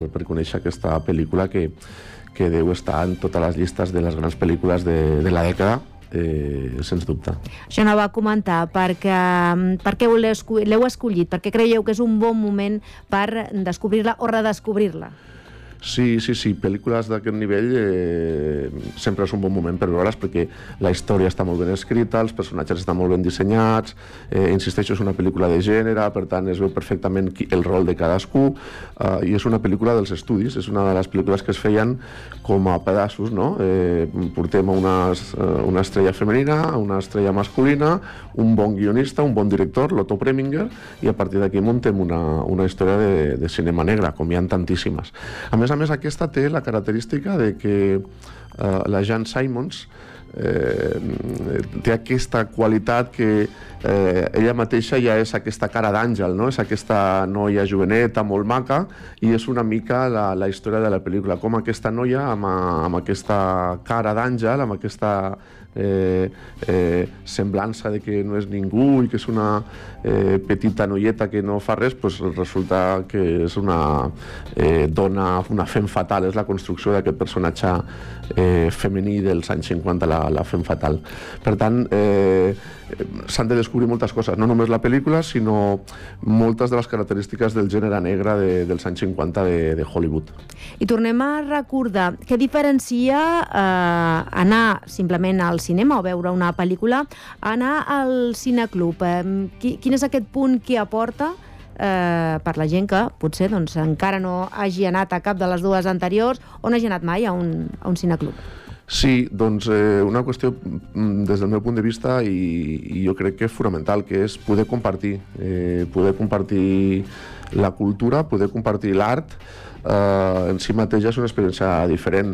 per conèixer aquesta pel·lícula que deu estar en totes les llistes de les grans pel·lícules de la dècada, sens dubte. Això no va comentar, per què l'heu escollit? Per què creieu que és un bon moment per descobrir-la o redescobrir-la? Sí, pel·lícules d'aquest nivell sempre és un bon moment per veure's, perquè la història està molt ben escrita, els personatges estan molt ben dissenyats, insisteixo, és una pel·lícula de gènere, per tant es veu perfectament el rol de cadascú, i és una pel·lícula dels estudis, és una de les pel·lícules que es feien com a pedaços, no? Portem una estrella femenina, una estrella masculina, un bon guionista, un bon director, l'Otto Preminger, i a partir d'aquí muntem una història de cinema negre, com hi ha tantíssimes. A més, aquesta té la característica de que la Jeanne Simmons té aquesta qualitat que ella mateixa ja és aquesta cara d'àngel, no? És aquesta noia joveneta, molt maca, i és una mica la història de la pel·lícula, com aquesta noia amb aquesta cara d'àngel, amb aquesta semblança de que no és ningú i que és una petita noieta que no fa res, doncs resulta que és una dona, una femme fatal, és la construcció d'aquest personatge femení dels anys 50, la femme fatal. Per tant, s'han de descobrir moltes coses, no només la pel·lícula, sinó moltes de les característiques del gènere negre dels anys 50 de Hollywood. I tornem a recordar, què diferencia anar simplement al cinema o veure una pel·lícula, anar al cineclub? Quin és aquest punt que aporta per la gent que potser encara no hagi anat a cap de les dues anteriors o no hagi anat mai a un cineclub? Sí, doncs una qüestió des del meu punt de vista i jo crec que és fonamental, que és poder compartir la cultura, poder compartir l'art, en si mateix és una experiència diferent.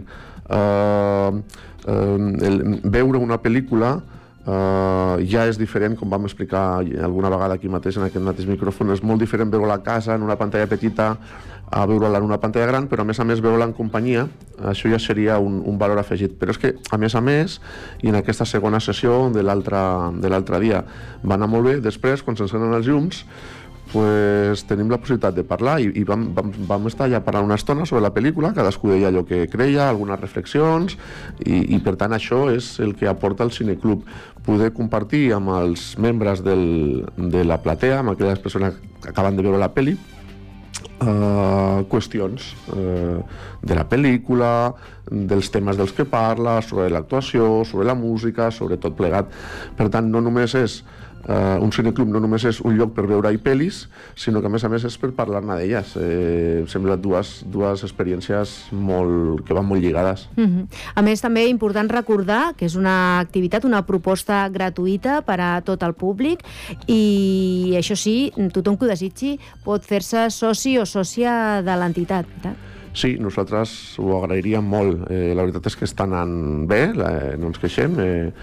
Veure una pel·lícula ja és diferent, com vam explicar alguna vegada aquí mateix en aquest mateix micròfon, és molt diferent veure-la a casa en una pantalla petita a veure-la en una pantalla gran, però a més veure-la en companyia, això ja seria un valor afegit. Però és que, a més, i en aquesta segona sessió de l'altre dia va anar molt bé, després, quan s'encenen els llums, tenim la possibilitat de parlar i vam estar allà parlant una estona sobre la pel·lícula, cadascú deia allò que creia, algunes reflexions, i per tant això és el que aporta el cineclub, poder compartir amb els membres de la platea, amb aquelles persones que acaben de veure la pel·li, qüestions de la pel·lícula, dels temes dels que parla, sobre l'actuació, sobre la música, sobre tot plegat. Per tant, no només és un cineclub, no només és un lloc per veure-hi pel·lis, sinó que a més és per parlar-ne d'elles. Sembla dues experiències que van molt lligades. A més, també és important recordar que és una activitat, una proposta gratuïta per a tot el públic, i això sí, tothom que ho desitgi pot fer-se soci o sòcia de l'entitat. Sí, nosaltres ho agrairíem molt. La veritat és que està anant bé, no ens queixem.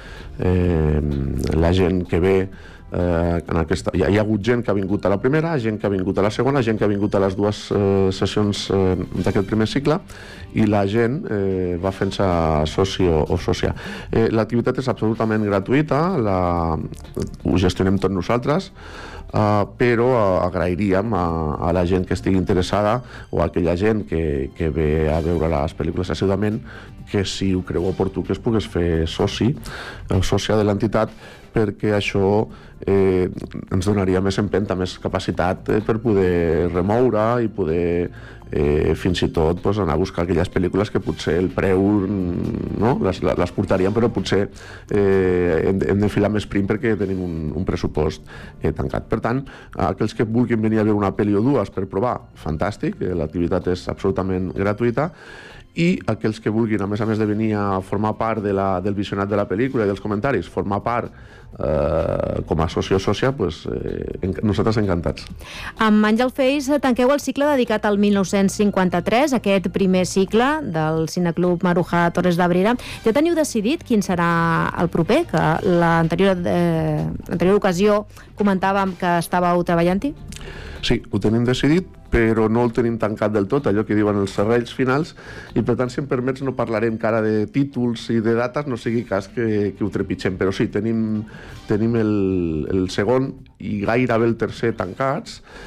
La gent que ve, hi ha hagut gent que ha vingut a la primera, gent que ha vingut a la segona, gent que ha vingut a les dues sessions d'aquest primer cicle, i la gent va fent-se soci o sòcia. L'activitat és absolutament gratuïta, ho gestionem tots nosaltres, però agrairíem a la gent que estigui interessada o a aquella gent que ve a veure les pel·lícules assíduament, que si ho creu oportú que es pogués fer sòcia de l'entitat, perquè això ens donaria més empenta, més capacitat per poder remoure i poder fins i tot anar a buscar aquelles pel·lícules que potser el preu les portaríem, però potser hem d'enfilar més prim perquè tenim un pressupost tancat. Per tant, aquells que vulguin venir a veure una pel·li o dues per provar, fantàstic, l'activitat és absolutament gratuïta, i aquells que vulguin, a més de venir a formar part del visionat de la pel·lícula i dels comentaris, formar part com a soci o sòcia, nosaltres encantats. Amb Àngel Feis tanqueu el cicle dedicat al 1953, aquest primer cicle del Cineclub Maruja Torres d'Abrera. Ja teniu decidit quin serà el proper, que l'anterior ocasió comentàvem que estàveu treballant-hi? Sí, ho tenim decidit, però no el tenim tancat del tot, allò que diuen els serrells finals, i per tant, si em permets, no parlaré encara de títols i de dates, no sigui cas que ho trepitgem, però sí, tenim el segon i gairebé el tercer tancats,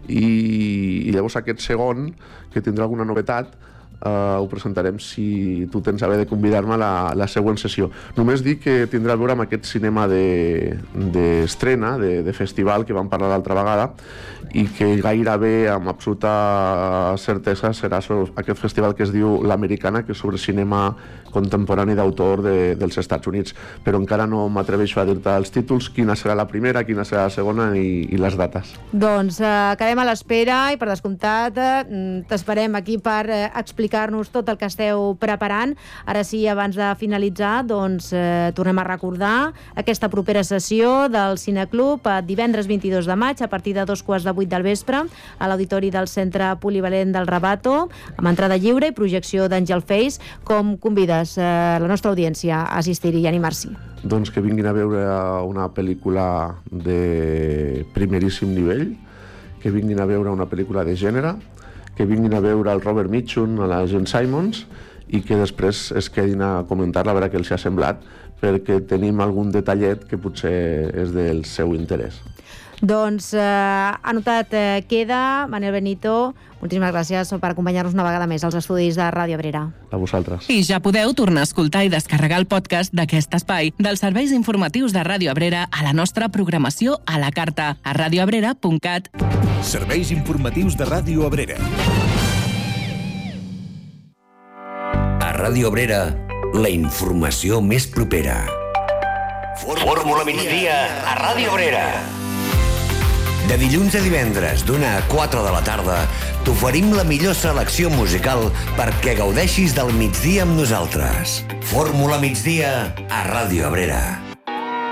i llavors aquest segon, que tindrà alguna novetat, ho presentarem si tu tens a bé de convidar-me a la següent sessió. Només dic que tindrà a veure amb aquest cinema d'estrena, de festival, que vam parlar l'altra vegada, i que gairebé, amb absoluta certesa, serà aquest festival que es diu l'Americana, que és sobre cinema contemporani d'autor dels Estats Units. Però encara no m'atreveixo a dir-te els títols, quina serà la primera, quina serà la segona i les dates. Doncs quedem a l'espera i, per descomptat, t'esperem aquí per explicar-nos tot el que esteu preparant. Ara sí, abans de finalitzar, doncs tornem a recordar aquesta propera sessió del Cineclub divendres 22 de maig a partir de 2:15 del vespre a l'auditori del Centre Polivalent del Rabato, amb entrada lliure i projecció d'Angel Face. Com convides la nostra audiència a assistir-hi i animar-s'hi? Doncs que vinguin a veure una pel·lícula de primeríssim nivell, que vinguin a veure una pel·lícula de gènere, que vinguin a veure el Robert Mitchum, a la Jane Simmons, i que després es quedin a comentar-la, a veure què els ha semblat, perquè tenim algun detallet que potser és del seu interès. Doncs anotat queda. Manel Benito, moltíssimes gràcies per acompanyar-nos una vegada més als estudis de Ràdio Abrera. A vosaltres. I ja podeu tornar a escoltar i descarregar el podcast d'aquest espai dels serveis informatius de Ràdio Abrera a la nostra programació a la carta a radioabrera.cat. Serveis informatius de Ràdio Abrera. A Ràdio Abrera, la informació més propera. Fórmula migdia a Ràdio Abrera. De dilluns a divendres, d'1 a 4 de la tarda, t'oferim la millor selecció musical perquè gaudeixis del migdia amb nosaltres. Fórmula migdia a Ràdio Abrera.